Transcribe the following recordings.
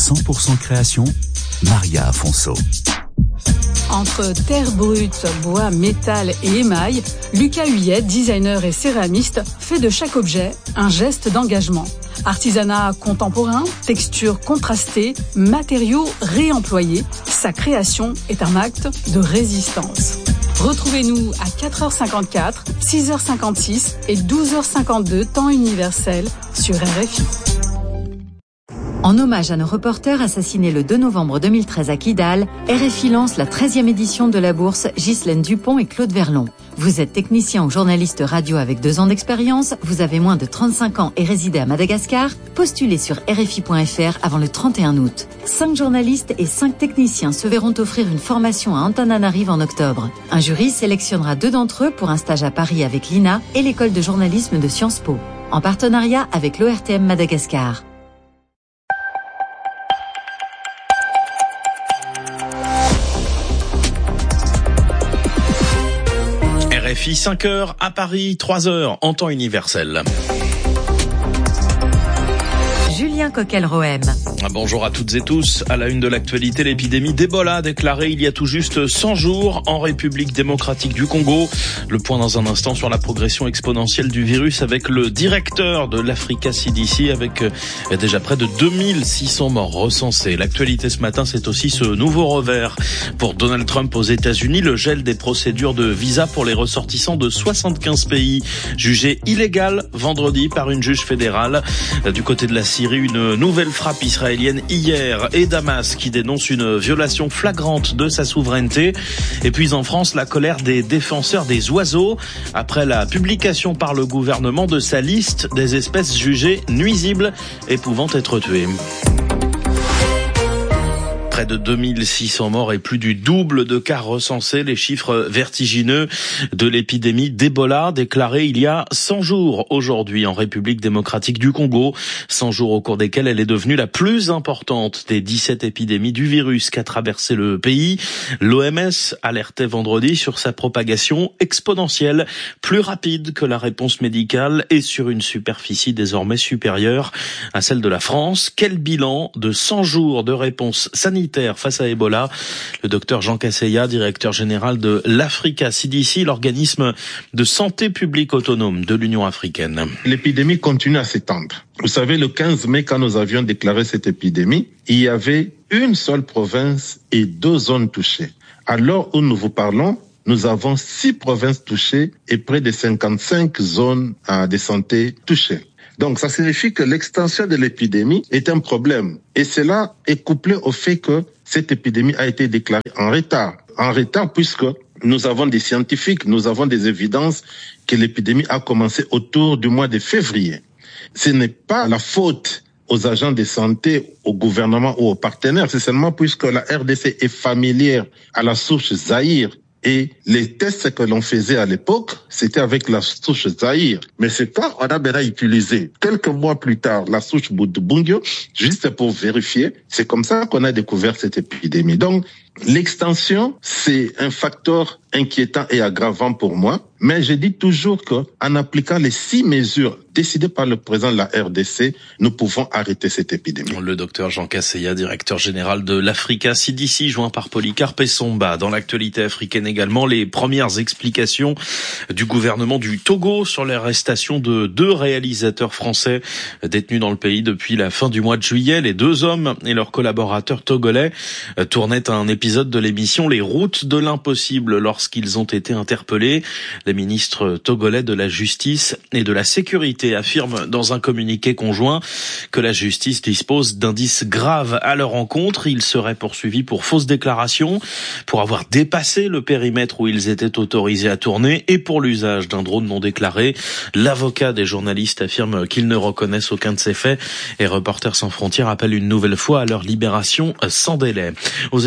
100% création, Maria Afonso. Entre terre brute, bois, métal et émail, Lucas Huyet, designer et céramiste, fait de chaque objet un geste d'engagement. Artisanat contemporain, textures contrastées, matériaux réemployés, sa création est un acte de résistance. Retrouvez-nous à 4h54, 6h56 et 12h52 temps universel sur RFI. En hommage à nos reporters assassinés le 2 novembre 2013 à Kidal, RFI lance la 13e édition de la bourse Ghislaine Dupont et Claude Verlon. Vous êtes technicien ou journaliste radio avec 2 ans d'expérience, vous avez moins de 35 ans et résidez à Madagascar, postulez sur RFI.fr avant le 31 août. 5 journalistes et 5 techniciens se verront offrir une formation à Antananarive en octobre. Un jury sélectionnera 2 d'entre eux pour un stage à Paris avec l'INA et l'école de journalisme de Sciences Po, en partenariat avec l'ORTM Madagascar. RFI 5h à Paris, 3h en temps universel. Julien Coquel-Rohem. Bonjour à toutes et tous. À la une de l'actualité, l'épidémie d'Ebola déclarée il y a tout juste 100 jours en République démocratique du Congo. Le point dans un instant sur la progression exponentielle du virus avec le directeur de l'Africa CDC avec déjà près de 2600 morts recensés. L'actualité ce matin, c'est aussi ce nouveau revers pour Donald Trump aux États-Unis, le gel des procédures de visa pour les ressortissants de 75 pays jugés illégales vendredi par une juge fédérale. Du côté de la Syrie, une nouvelle frappe israélienne hier et Damas qui dénonce une violation flagrante de sa souveraineté. Et puis en France, la colère des défenseurs des oiseaux après la publication par le gouvernement de sa liste des espèces jugées nuisibles et pouvant être tuées. Près de 2600 morts et plus du double de cas recensés, les chiffres vertigineux de l'épidémie d'Ebola déclarée il y a 100 jours aujourd'hui en République démocratique du Congo. 100 jours au cours desquels elle est devenue la plus importante des 17 épidémies du virus qu'a traversé le pays. L'OMS alertait vendredi sur sa propagation exponentielle, plus rapide que la réponse médicale et sur une superficie désormais supérieure à celle de la France. Quel bilan de 100 jours de réponse sanitaire face à Ebola? Le docteur Jean Casseya, directeur général de l'Africa CDC, l'organisme de santé publique autonome de l'Union africaine. L'épidémie continue à s'étendre. Vous savez, le 15 mai, quand nous avions déclaré cette épidémie, il y avait une seule province et 2 zones touchées. À l'heure où nous vous parlons, nous avons 6 provinces touchées et près de 55 zones de santé touchées. Donc, ça signifie que l'extension de l'épidémie est un problème. Et cela est couplé au fait que cette épidémie a été déclarée en retard. En retard puisque nous avons des scientifiques, nous avons des évidences que l'épidémie a commencé autour du mois de février. Ce n'est pas la faute aux agents de santé, au gouvernement ou aux partenaires, c'est seulement puisque la RDC est familière à la souche Zaïre. Et les tests que l'on faisait à l'époque, c'était avec la souche Zaïre. Mais c'est quand on a maintenant utilisé, quelques mois plus tard, la souche Bundibugyo, juste pour vérifier. C'est comme ça qu'on a découvert cette épidémie. Donc, l'extension, c'est un facteur inquiétant et aggravant pour moi. Mais je dis toujours que, en appliquant les 6 mesures décidées par le président de la RDC, nous pouvons arrêter cette épidémie. Le docteur Jean Casseya, directeur général de l'Africa CDC, joint par Polycarpe Essomba. Dans l'actualité africaine également, les premières explications du gouvernement du Togo sur l'arrestation de 2 réalisateurs français détenus dans le pays depuis la fin du mois de juillet. Les 2 hommes et leurs collaborateurs togolais tournaient un épisode de l'émission Les Routes de l'Impossible lorsqu'ils ont été interpellés. Les ministres togolais de la Justice et de la Sécurité affirment dans un communiqué conjoint que la justice dispose d'indices graves à leur encontre. Ils seraient poursuivis pour fausses déclarations, pour avoir dépassé le périmètre où ils étaient autorisés à tourner et pour l'usage d'un drone non déclaré. L'avocat des journalistes affirme qu'ils ne reconnaissent aucun de ces faits et Reporters sans frontières appelle une nouvelle fois à leur libération sans délai. Aux États-Unis,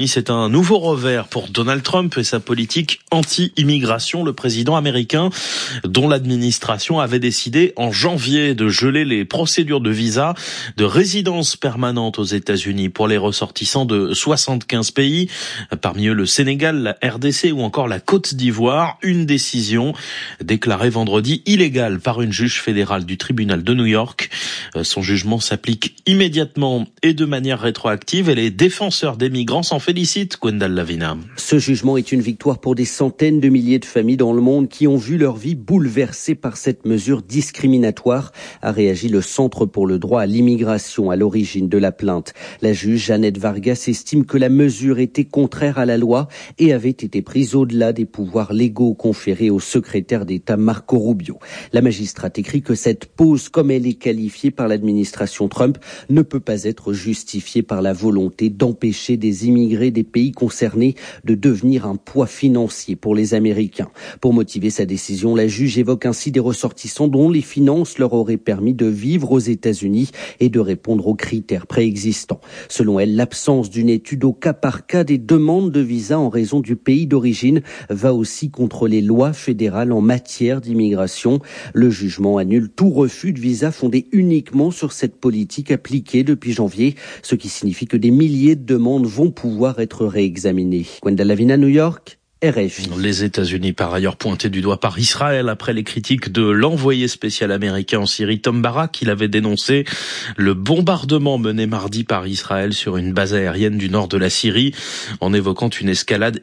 États-Unis, c'est un nouveau revers pour Donald Trump et sa politique anti-immigration. Le président américain, dont l'administration avait décidé en janvier de geler les procédures de visa de résidence permanente aux États-Unis pour les ressortissants de 75 pays, parmi eux le Sénégal, la RDC ou encore la Côte d'Ivoire. Une décision déclarée vendredi illégale par une juge fédérale du tribunal de New York. Son jugement s'applique immédiatement et de manière rétroactive et les défenseurs des migrants s'en félicitent, Gwendal Lavina. Ce jugement est une victoire pour des centaines de milliers de familles dans le monde qui ont vu leur vie bouleversée par cette mesure discriminatoire, a réagi le Centre pour le droit à l'immigration à l'origine de la plainte. La juge Jeannette Vargas estime que la mesure était contraire à la loi et avait été prise au-delà des pouvoirs légaux conférés au secrétaire d'État Marco Rubio. La magistrate écrit que cette pause, comme elle est qualifiée par l'administration Trump, ne peut pas être justifiée par la volonté d'empêcher des immigrés des pays concernés de devenir un poids financier pour les Américains. Pour motiver sa décision, la juge évoque ainsi des ressortissants dont les finances leur auraient permis de vivre aux États-Unis et de répondre aux critères préexistants. Selon elle, l'absence d'une étude au cas par cas des demandes de visa en raison du pays d'origine va aussi contre les lois fédérales en matière d'immigration. Le jugement annule tout refus de visa fondé uniquement sur cette politique appliquée depuis janvier, ce qui signifie que des milliers de demandes vont pouvoir être réexaminées. Gwendal Lavina, New York. RFI. Les États-Unis, par ailleurs, pointés du doigt par Israël après les critiques de l'envoyé spécial américain en Syrie, Tom Barak. Il avait dénoncé le bombardement mené mardi par Israël sur une base aérienne du nord de la Syrie, en évoquant une escalade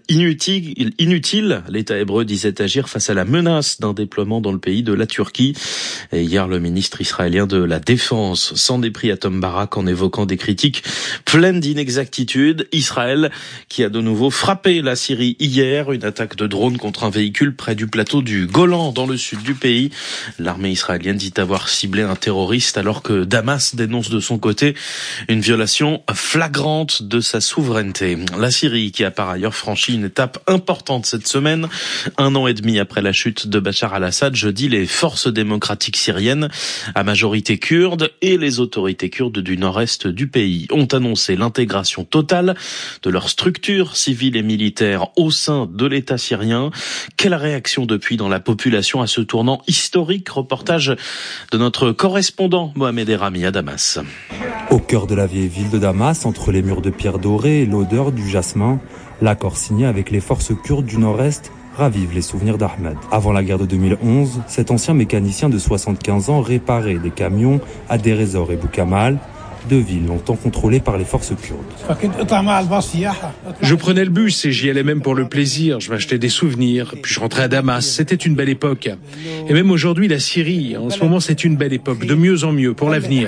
inutile. L'État hébreu disait agir face à la menace d'un déploiement dans le pays de la Turquie. Et hier, le ministre israélien de la Défense s'en est pris à Tom Barak en évoquant des critiques pleines d'inexactitudes. Israël qui a de nouveau frappé la Syrie hier. Une attaque de drone contre un véhicule près du plateau du Golan dans le sud du pays. L'armée israélienne dit avoir ciblé un terroriste alors que Damas dénonce de son côté une violation flagrante de sa souveraineté. La Syrie qui a par ailleurs franchi une étape importante cette semaine. 1 an et demi après la chute de Bachar al-Assad, jeudi, les forces démocratiques syriennes à majorité kurde et les autorités kurdes du nord-est du pays ont annoncé l'intégration totale de leurs structures civiles et militaires au sein de l'État syrien. Quelle réaction depuis dans la population à ce tournant historique? Reportage de notre correspondant Mohamed Erami à Damas. Au cœur de la vieille ville de Damas, entre les murs de pierre dorée et l'odeur du jasmin, l'accord signé avec les forces kurdes du nord-est ravive les souvenirs d'Ahmed. Avant la guerre de 2011, cet ancien mécanicien de 75 ans réparait des camions à Deir ez-Zor et Boukamal, deux villes longtemps contrôlées par les forces kurdes. Je prenais le bus et j'y allais même pour le plaisir. Je m'achetais des souvenirs, puis je rentrais à Damas. C'était une belle époque. Et même aujourd'hui, la Syrie, en ce moment, c'est une belle époque, de mieux en mieux pour l'avenir.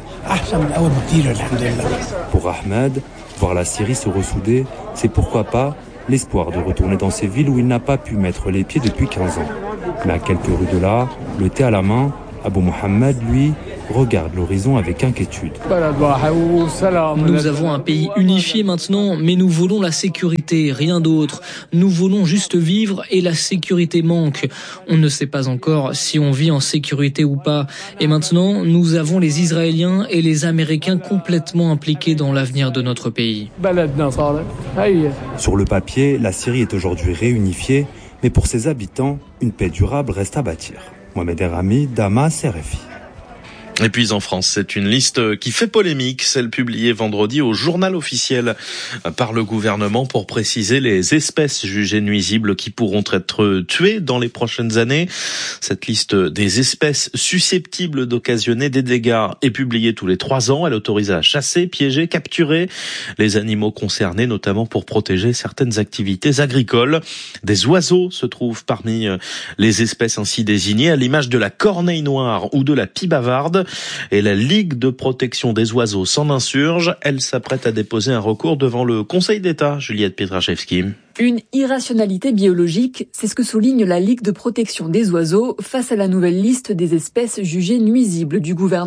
Pour Ahmed, voir la Syrie se ressouder, c'est pourquoi pas l'espoir de retourner dans ces villes où il n'a pas pu mettre les pieds depuis 15 ans. Mais à quelques rues de là, le thé à la main, Abou Mohamed, lui, regarde l'horizon avec inquiétude. Nous avons un pays unifié maintenant, mais nous voulons la sécurité, rien d'autre. Nous voulons juste vivre et la sécurité manque. On ne sait pas encore si on vit en sécurité ou pas. Et maintenant, nous avons les Israéliens et les Américains complètement impliqués dans l'avenir de notre pays. Sur le papier, la Syrie est aujourd'hui réunifiée, mais pour ses habitants, une paix durable reste à bâtir. Mohamed Erami, Damas, RFI. Et puis en France, c'est une liste qui fait polémique, celle publiée vendredi au journal officiel par le gouvernement pour préciser les espèces jugées nuisibles qui pourront être tuées dans les prochaines années. Cette liste des espèces susceptibles d'occasionner des dégâts est publiée tous les 3 ans. Elle autorise à chasser, piéger, capturer les animaux concernés, notamment pour protéger certaines activités agricoles. Des oiseaux se trouvent parmi les espèces ainsi désignées, à l'image de la corneille noire ou de la pie bavarde. Et la Ligue de protection des oiseaux s'en insurge. Elle s'apprête à déposer un recours devant le Conseil d'État. Juliette Pietraszewski. Une irrationalité biologique, c'est ce que souligne la Ligue de protection des oiseaux face à la nouvelle liste des espèces jugées nuisibles du gouvernement.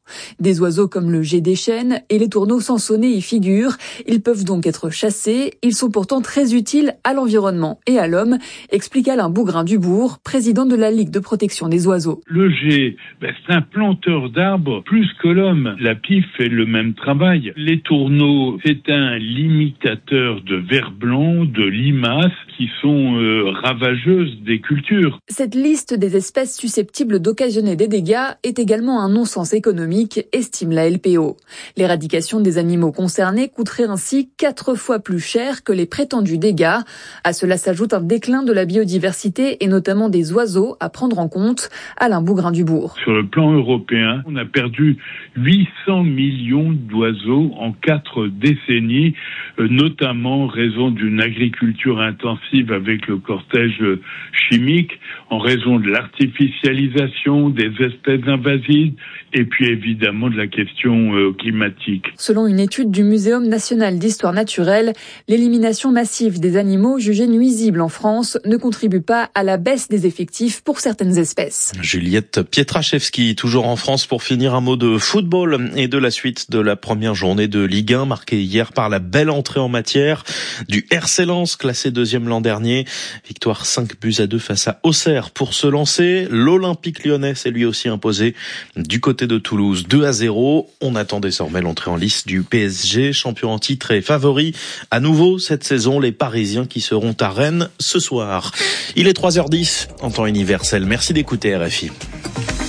Des oiseaux comme le jet des chênes et les tourneaux sansonnés y figurent. Ils peuvent donc être chassés. Ils sont pourtant très utiles à l'environnement et à l'homme, explique Alain Bougrain-Dubourg, président de la Ligue de protection des oiseaux. Le jet, c'est un planteur d'arbres plus que l'homme. La pie fait le même travail. Les tourneaux, c'est un limitateur de vers blanc, de limaces qui sont ravageuses des cultures. Cette liste des espèces susceptibles d'occasionner des dégâts est également un non-sens économique, estime la LPO. L'éradication des animaux concernés coûterait ainsi 4 fois plus cher que les prétendus dégâts. À cela s'ajoute un déclin de la biodiversité et notamment des oiseaux à prendre en compte. Alain Bougrain-Dubourg. Sur le plan européen, on a perdu 800 millions d'oiseaux en 4 décennies, notamment en raison d'une agriculture intensive avec le cortège chimique, en raison de l'artificialisation des espèces invasives et puis évidemment de la question climatique. Selon une étude du Muséum national d'histoire naturelle, l'élimination massive des animaux jugés nuisibles en France ne contribue pas à la baisse des effectifs pour certaines espèces. Juliette Pietraszewski, toujours en France pour finir, un mot de football et de la suite de la première journée de Ligue 1 marquée hier par la belle entrée en matière du RC Lens, classé 2e l'an dernier. Victoire 5-2 face à Auxerre pour se lancer. L'Olympique lyonnais s'est lui aussi imposé du côté de Toulouse 2-0. On attend désormais l'entrée en lice du PSG, champion en titre et favori à nouveau cette saison, les Parisiens qui seront à Rennes ce soir. Il est 3h10 en temps universel. Merci d'écouter RFI.